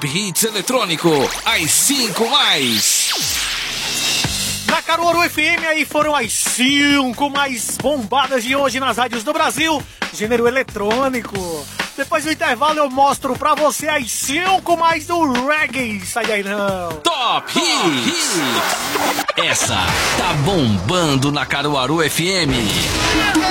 Top Hits Eletrônico, as 5 mais. Na Caruaru FM, aí foram as 5 mais bombadas de hoje nas rádios do Brasil, gênero eletrônico. Depois do intervalo eu mostro pra você as 5 mais do reggae. Sai daí não. Top Hits. Essa tá bombando na Caruaru FM.